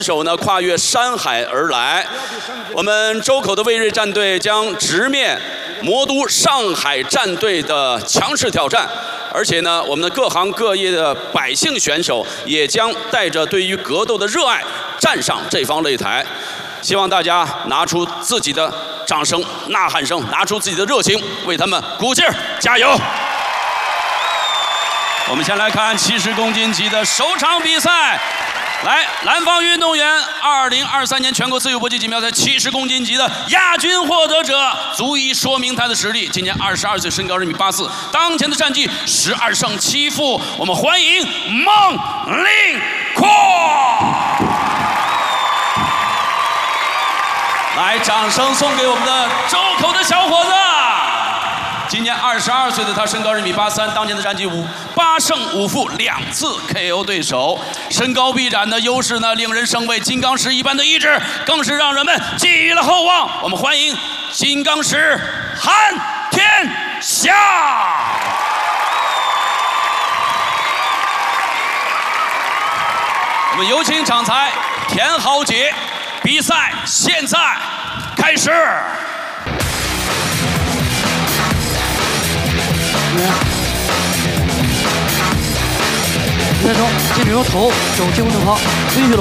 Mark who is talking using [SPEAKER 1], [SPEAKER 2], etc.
[SPEAKER 1] 手呢跨越山海而来，我们周口的卫锐战队将直面魔都上海战队的强势挑战，而且呢，我们的各行各业的百姓选手也将带着对于格斗的热爱站上这方擂台。希望大家拿出自己的掌声、呐喊声，拿出自己的热情，为他们鼓劲儿，加油！我们先来看70公斤级的首场比赛。来，蓝方运动员2023年全国自由搏击锦标赛70公斤级的亚军获得者，足以说明他的实力。今年22岁，身高1米84，当前的战绩12胜7负。我们欢迎孟令阔。来，掌声送给我们的周口的小伙子。今年22岁的他，身高1米83，当前的战绩8胜5负，2次 KO 对手。身高臂展的优势呢，令人生畏。金刚石一般的意志，更是让人们寄予了厚望。我们欢迎金刚石韩天下。我们有请场裁田浩杰，比赛现在开始。
[SPEAKER 2] 比赛中，金手头手轻功正好，允许